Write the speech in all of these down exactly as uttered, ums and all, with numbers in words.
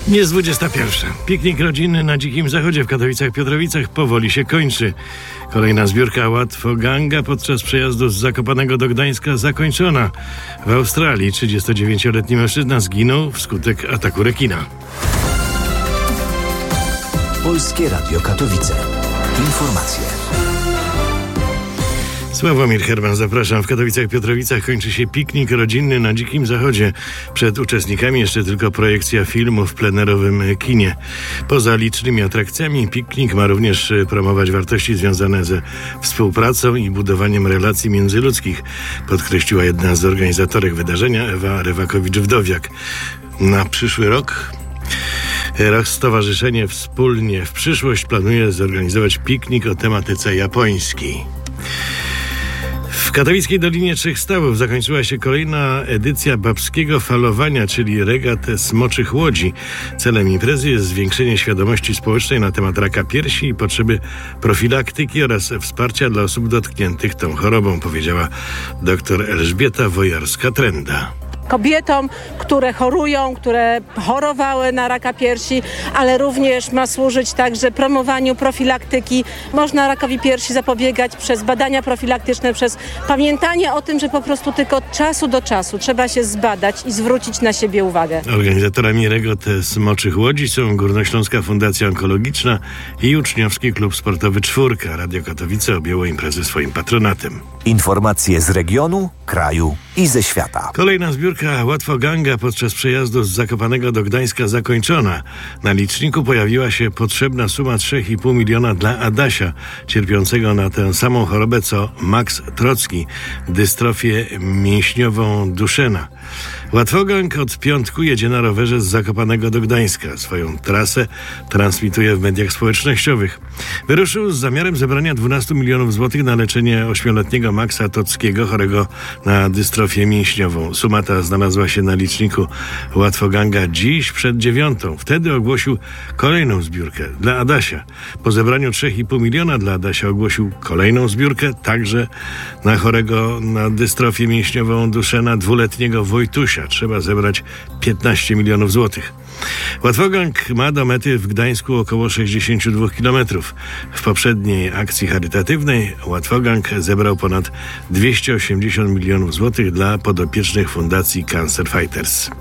Jest dwudziesta pierwsza. Piknik rodzinny na Dzikim Zachodzie w Katowicach-Piotrowicach powoli się kończy. Kolejna zbiórka Łatwoganga podczas przejazdu z Zakopanego do Gdańska zakończona. W Australii trzydziestodziewięcioletni mężczyzna zginął wskutek ataku rekina. Polskie Radio Katowice. Informacje. Sławomir Herman, zapraszam. W Katowicach-Piotrowicach kończy się piknik rodzinny na Dzikim Zachodzie. Przed uczestnikami jeszcze tylko projekcja filmu w plenerowym kinie. Poza licznymi atrakcjami piknik ma również promować wartości związane ze współpracą i budowaniem relacji międzyludzkich, podkreśliła jedna z organizatorek wydarzenia, Ewa Rewakowicz-Wdowiak. Na przyszły rok Stowarzyszenie Wspólnie w przyszłość planuje zorganizować piknik o tematyce japońskiej. W katowickiej Dolinie Trzech Stawów zakończyła się kolejna edycja babskiego falowania, czyli regat smoczych łodzi. Celem imprezy jest zwiększenie świadomości społecznej na temat raka piersi i potrzeby profilaktyki oraz wsparcia dla osób dotkniętych tą chorobą, powiedziała dr Elżbieta Wojarska-Trenda. Kobietom, które chorują, które chorowały na raka piersi, ale również ma służyć także promowaniu profilaktyki. Można rakowi piersi zapobiegać przez badania profilaktyczne, przez pamiętanie o tym, że po prostu tylko od czasu do czasu trzeba się zbadać i zwrócić na siebie uwagę. Organizatorami regat smoczych łodzi są Górnośląska Fundacja Onkologiczna i Uczniowski Klub Sportowy Czwórka. Radio Katowice objęło imprezę swoim patronatem. Informacje z regionu, kraju i ze świata. Kolejna zbiórka Łatwoganga podczas przejazdu z Zakopanego do Gdańska zakończona. Na liczniku pojawiła się potrzebna suma trzy i pół miliona dla Adasia, cierpiącego na tę samą chorobę co Max Trocki, dystrofię mięśniową Duchenne. Łatwogang od piątku jedzie na rowerze z Zakopanego do Gdańska. Swoją trasę transmituje w mediach społecznościowych. Wyruszył z zamiarem zebrania dwunastu milionów złotych na leczenie ośmioletniego Maxa Trockiego, chorego na dystrofię mięśniową. Suma ta znalazła się na liczniku Łatwoganga dziś przed dziewiątą. Wtedy ogłosił kolejną zbiórkę dla Adasia. Po zebraniu trzy i pół miliona dla Adasia ogłosił kolejną zbiórkę, także na chorego na dystrofię mięśniową Duchenne dwuletniego Wojtusia. Trzeba zebrać piętnaście milionów złotych. Łatwogang ma do mety w Gdańsku około sześćdziesiąt dwa kilometrów. W poprzedniej akcji charytatywnej Łatwogang zebrał ponad dwieście osiemdziesiąt milionów złotych dla podopiecznych Fundacji Cancer Fighters.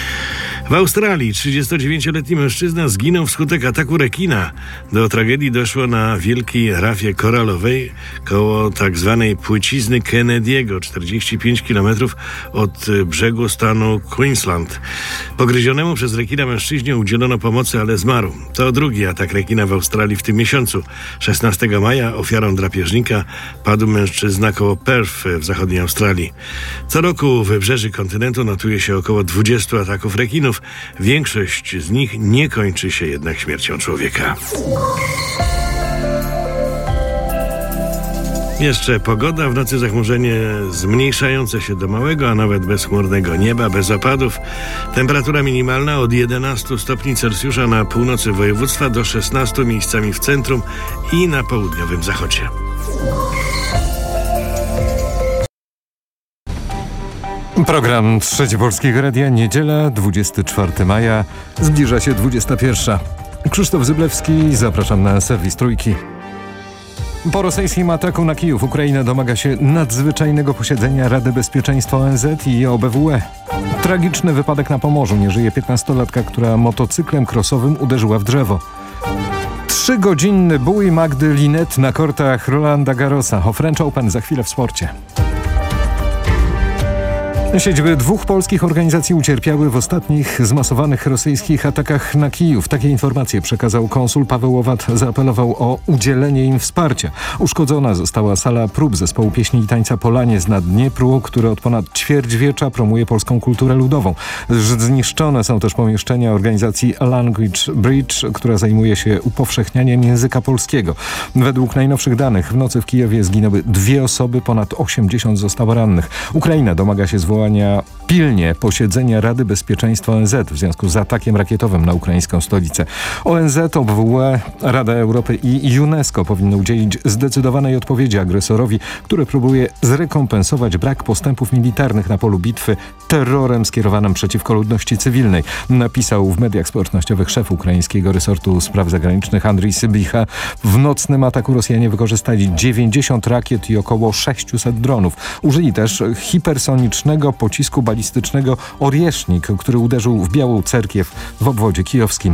W Australii trzydziestodziewięcioletni mężczyzna zginął wskutek ataku rekina. Do tragedii doszło na Wielkiej Rafie Koralowej koło tak zwanej płycizny Kennedy'ego, czterdzieści pięć kilometrów od brzegu stanu Queensland. Pogryzionemu przez rekina mężczyźnie udzielono pomocy, ale zmarł. To drugi atak rekina w Australii w tym miesiącu. szesnastego maja ofiarą drapieżnika padł mężczyzna koło Perth w zachodniej Australii. Co roku w wybrzeży kontynentu notuje się około dwudziestu ataków rekinów. Większość z nich nie kończy się jednak śmiercią człowieka. Jeszcze pogoda. W nocy zachmurzenie zmniejszające się do małego, a nawet bezchmurnego nieba, bez opadów. Temperatura minimalna od jedenastu stopni Celsjusza na północy województwa do szesnastu miejscami w centrum i na południowym zachodzie. Program Trzeci Polskiego Radia, niedziela, dwudziestego czwartego maja, zbliża się dwudziesta pierwsza. Krzysztof Zyblewski, zapraszam na serwis Trójki. Po rosyjskim ataku na Kijów Ukraina domaga się nadzwyczajnego posiedzenia Rady Bezpieczeństwa O N Z i O B W E. Tragiczny wypadek na Pomorzu. Nie żyje piętnastolatka, która motocyklem crossowym uderzyła w drzewo. Trzygodzinny bój Magdy Linette na kortach Rolanda Garrosa. O French Open za chwilę w sporcie. Siedziby dwóch polskich organizacji ucierpiały w ostatnich zmasowanych rosyjskich atakach na Kijów. Takie informacje przekazał konsul Paweł Owad. Zaapelował o udzielenie im wsparcia. Uszkodzona została sala prób zespołu pieśni i tańca Polaniec na Dniepru, który od ponad ćwierćwiecza promuje polską kulturę ludową. Zniszczone są też pomieszczenia organizacji Language Bridge, która zajmuje się upowszechnianiem języka polskiego. Według najnowszych danych w nocy w Kijowie zginęły dwie osoby, ponad osiemdziesiąt zostało rannych. Ukraina domaga się zwołania pilnie posiedzenie Rady Bezpieczeństwa O N Z w związku z atakiem rakietowym na ukraińską stolicę. O N Z, O B W E, Rada Europy i UNESCO powinny udzielić zdecydowanej odpowiedzi agresorowi, który próbuje zrekompensować brak postępów militarnych na polu bitwy terrorem skierowanym przeciwko ludności cywilnej, napisał w mediach społecznościowych szef ukraińskiego resortu spraw zagranicznych Andrii Sybicha. W nocnym ataku Rosjanie wykorzystali dziewięćdziesiąt rakiet i około sześciuset dronów. Użyli też hipersonicznego pocisku balistycznego Oriesznik, który uderzył w Białą Cerkiew w obwodzie kijowskim.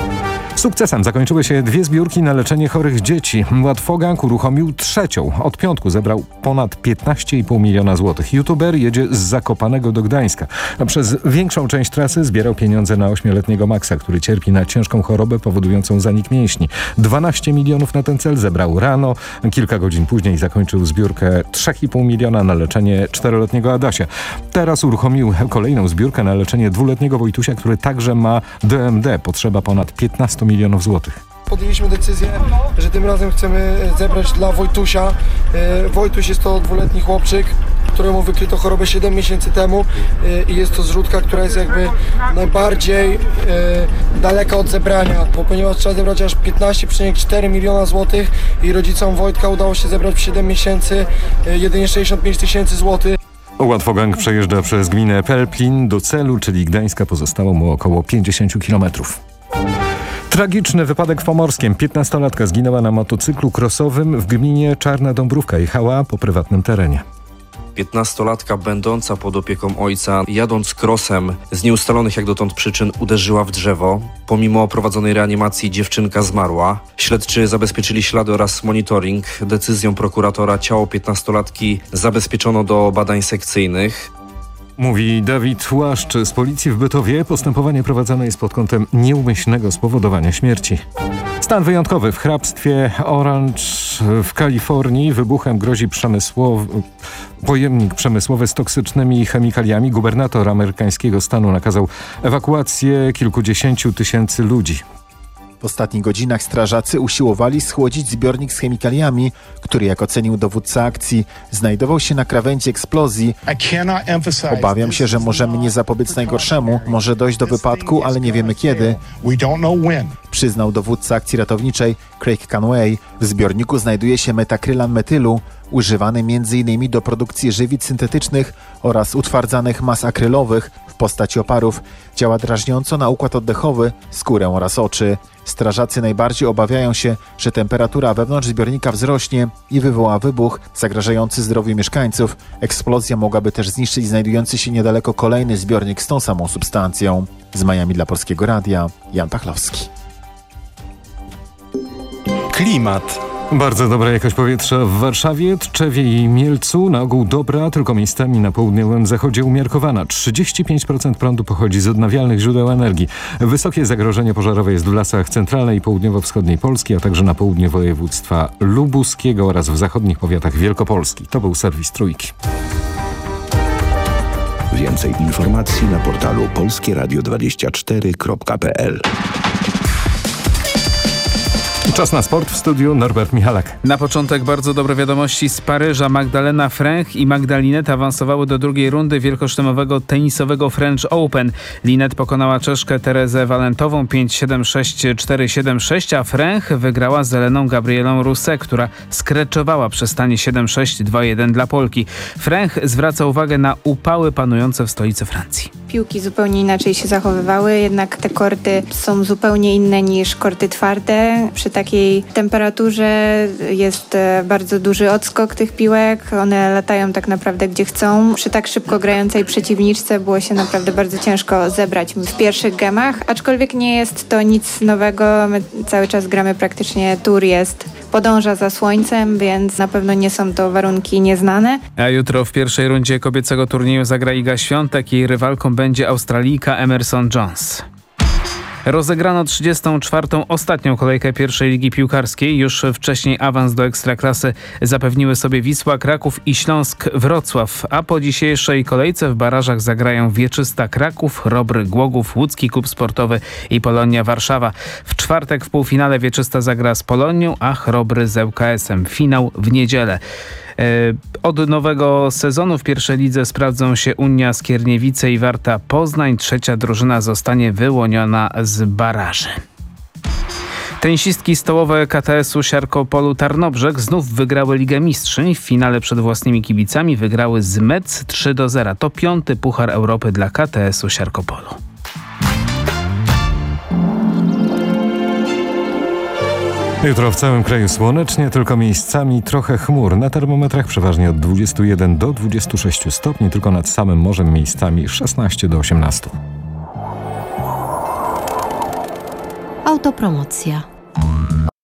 Sukcesem zakończyły się dwie zbiórki na leczenie chorych dzieci. Łatwogang uruchomił trzecią. Od piątku zebrał ponad piętnaście i pół miliona złotych. YouTuber jedzie z Zakopanego do Gdańska. A przez większą część trasy zbierał pieniądze na ośmioletniego Maxa, który cierpi na ciężką chorobę powodującą zanik mięśni. dwanaście milionów na ten cel zebrał rano. Kilka godzin później zakończył zbiórkę trzy i pół miliona na leczenie czteroletniego Adasia. Teraz uruchomił kolejną zbiórkę na leczenie dwuletniego Wojtusia, który także ma D M D. Potrzeba ponad piętnaście milionów złotych. Podjęliśmy decyzję, że tym razem chcemy zebrać dla Wojtusia. Wojtuś jest to dwuletni chłopczyk, któremu wykryto chorobę siedem miesięcy temu i jest to zrzutka, która jest jakby najbardziej daleka od zebrania, bo ponieważ trzeba zebrać aż piętnaście przecinek cztery miliona złotych i rodzicom Wojtka udało się zebrać w siedem miesięcy jedynie sześćdziesiąt pięć tysięcy złotych. Łatwogang przejeżdża przez gminę Pelplin. Do celu, czyli Gdańska, pozostało mu około pięćdziesiąt kilometrów. Tragiczny wypadek w Pomorskiem. piętnastolatka zginęła na motocyklu crossowym w gminie Czarna Dąbrówka. Jechała po prywatnym terenie. piętnastolatka będąca pod opieką ojca, jadąc krosem z nieustalonych jak dotąd przyczyn uderzyła w drzewo. Pomimo prowadzonej reanimacji dziewczynka zmarła. Śledczy zabezpieczyli ślady oraz monitoring. Decyzją prokuratora ciało piętnastolatki zabezpieczono do badań sekcyjnych. Mówi Dawid Łaszcz z policji w Bytowie. Postępowanie prowadzone jest pod kątem nieumyślnego spowodowania śmierci. Stan wyjątkowy w hrabstwie Orange w Kalifornii. Wybuchem grozi przemysłowy, pojemnik przemysłowy z toksycznymi chemikaliami. Gubernator amerykańskiego stanu nakazał ewakuację kilkudziesięciu tysięcy ludzi. W ostatnich godzinach strażacy usiłowali schłodzić zbiornik z chemikaliami, który, jak ocenił dowódca akcji, znajdował się na krawędzi eksplozji. Obawiam się, że możemy nie zapobiec najgorszemu. Może dojść do wypadku, ale nie wiemy kiedy. Przyznał dowódca akcji ratowniczej Craig Conway. W zbiorniku znajduje się metakrylan metylu, używany między innymi do produkcji żywic syntetycznych oraz utwardzanych mas akrylowych w postaci oparów. Działa drażniąco na układ oddechowy, skórę oraz oczy. Strażacy najbardziej obawiają się, że temperatura wewnątrz zbiornika wzrośnie i wywoła wybuch zagrażający zdrowiu mieszkańców. Eksplozja mogłaby też zniszczyć znajdujący się niedaleko kolejny zbiornik z tą samą substancją. Z Miami dla Polskiego Radia, Jan Pachlowski. Klimat. Bardzo dobra jakość powietrza w Warszawie, Tczewie i Mielcu. Na ogół dobra, tylko miejscami na południowym zachodzie umiarkowana. trzydzieści pięć procent prądu pochodzi z odnawialnych źródeł energii. Wysokie zagrożenie pożarowe jest w lasach centralnej i południowo-wschodniej Polski, a także na południu województwa lubuskiego oraz w zachodnich powiatach Wielkopolski. To był serwis Trójki. Więcej informacji na portalu polskie radio dwadzieścia cztery kropka p l. Czas na sport, w studiu Norbert Michalak. Na początek bardzo dobre wiadomości z Paryża. Magdalena Fręch i Magda Linette awansowały do drugiej rundy wielkoszlemowego tenisowego French Open. Linette pokonała Czeszkę Terezę Walentową pięć siedem sześć cztery siedem sześć, a Fręch wygrała z Eleną Gabrielą Rousset, która skreczowała przez stanie siedem sześć dwa jeden dla Polki. Fręch zwraca uwagę na upały panujące w stolicy Francji. Piłki zupełnie inaczej się zachowywały, jednak te korty są zupełnie inne niż korty twarde. Przy takiej temperaturze jest bardzo duży odskok tych piłek, one latają tak naprawdę gdzie chcą. Przy tak szybko grającej przeciwniczce było się naprawdę bardzo ciężko zebrać w pierwszych gemach, aczkolwiek nie jest to nic nowego, my cały czas gramy praktycznie, tur jest, podąża za słońcem, więc na pewno nie są to warunki nieznane. A jutro w pierwszej rundzie kobiecego turnieju zagra Iga Świątek, jej rywalką będzie Australijka Emerson Jones. Rozegrano trzydziestą czwartą ostatnią kolejkę pierwszej ligi piłkarskiej. Już wcześniej awans do Ekstraklasy zapewniły sobie Wisła Kraków i Śląsk Wrocław, a po dzisiejszej kolejce w barażach zagrają Wieczysta Kraków, Chrobry Głogów, Łódzki Klub Sportowy i Polonia Warszawa. W czwartek w półfinale Wieczysta zagra z Polonią, a Chrobry z L K S em. Finał w niedzielę. Od nowego sezonu w pierwszej lidze sprawdzą się Unia Skierniewice i Warta Poznań. Trzecia drużyna zostanie wyłoniona z baraży. Tenisistki stołowe K T S-u Siarkopolu Tarnobrzeg znów wygrały Ligę Mistrzyń. W finale przed własnymi kibicami wygrały z Metz trzy do zera. To piąty Puchar Europy dla K T S-u Siarkopolu. Jutro w całym kraju słonecznie, tylko miejscami trochę chmur. Na termometrach przeważnie od dwudziestu jeden do dwudziestu sześciu stopni, tylko nad samym morzem miejscami szesnaście do osiemnastu. Autopromocja.